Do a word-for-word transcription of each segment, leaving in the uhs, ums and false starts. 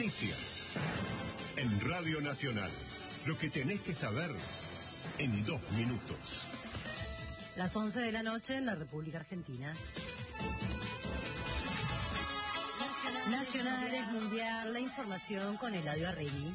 Noticias. En Radio Nacional. Lo que tenés que saber en dos minutos. Las once de la noche en la República Argentina. Nacionales, Mundial, la información con Eladio Arregui.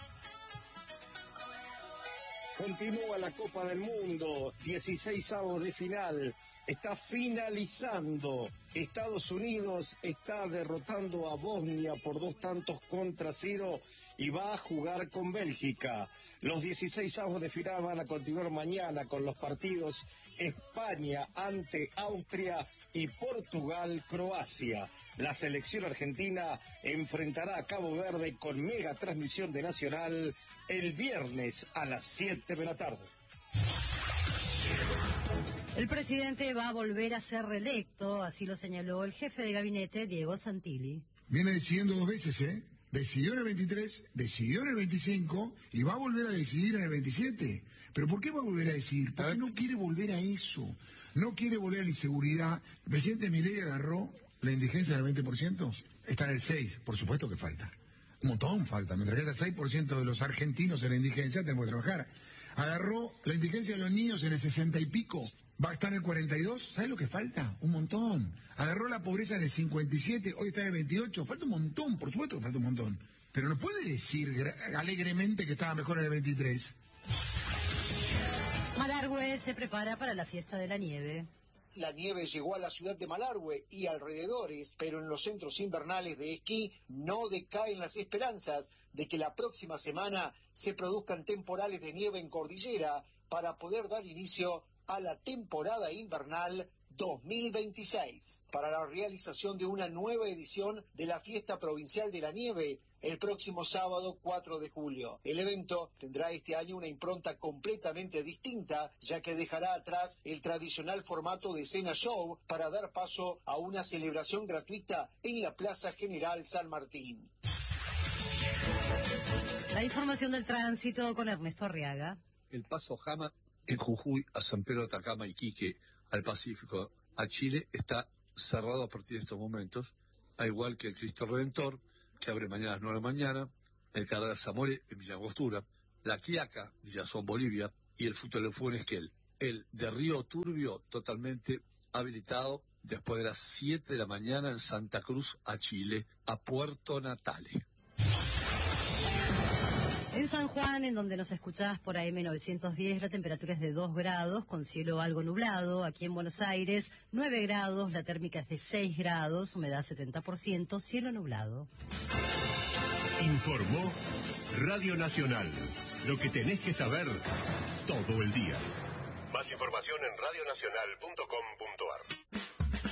Continúa la Copa del Mundo, dieciseisavos de final. Está finalizando. Estados Unidos está derrotando a Bosnia por dos tantos contra cero y va a jugar con Bélgica. Los dieciseisavos de final van a continuar mañana con los partidos España ante Austria y Portugal-Croacia. La selección argentina enfrentará a Cabo Verde con mega transmisión de Nacional el viernes a las siete de la tarde. El presidente va a volver a ser reelecto, así lo señaló el jefe de gabinete, Diego Santilli. Viene decidiendo dos veces, ¿eh? Decidió en el veintitrés, decidió en el veinticinco y va a volver a decidir en el veintisiete. ¿Pero por qué va a volver a decidir? Porque no quiere volver a eso. No quiere volver a la inseguridad. El presidente Milei agarró la indigencia del veinte por ciento. Está en el seis por ciento. Por supuesto que falta. Un montón falta. Mientras que haya seis por ciento de los argentinos en la indigencia, tenemos que trabajar. Agarró la indigencia de los niños en el sesenta y pico. Va a estar en el cuarenta y dos. ¿Sabes lo que falta? Un montón. Agarró la pobreza en el cincuenta y siete. Hoy está en el veintiocho. Falta un montón. Por supuesto que falta un montón. Pero no puede decir alegremente que estaba mejor en el veintitrés. Malargüe se prepara para la fiesta de la nieve. La nieve llegó a la ciudad de Malargüe y alrededores, pero en los centros invernales de esquí no decaen las esperanzas de que la próxima semana se produzcan temporales de nieve en cordillera para poder dar inicio a la temporada invernal dos mil veintiséis. Para la realización de una nueva edición de la Fiesta Provincial de la Nieve, el próximo sábado cuatro de julio. El evento tendrá este año una impronta completamente distinta, ya que dejará atrás el tradicional formato de cena show para dar paso a una celebración gratuita en la Plaza General San Martín. La información del tránsito con Ernesto Arriaga. El paso Jama en Jujuy a San Pedro, Atacama, Iquique, al Pacífico, a Chile, está cerrado a partir de estos momentos, al igual que el Cristo Redentor, que abre mañana a las nueve de la mañana, el Carrera Zamore en Villa Angostura, la Quiaca, Villazón, Bolivia, y el Fútbol en Esquel. El de Río Turbio, totalmente habilitado después de las siete de la mañana en Santa Cruz, a Chile, a Puerto Natale. En San Juan, en donde nos escuchás por A M novecientos diez, la temperatura es de dos grados, con cielo algo nublado. Aquí en Buenos Aires, nueve grados, la térmica es de seis grados, humedad setenta por ciento, cielo nublado. Informó Radio Nacional. Lo que tenés que saber todo el día. Más información en radio nacional punto com punto a r.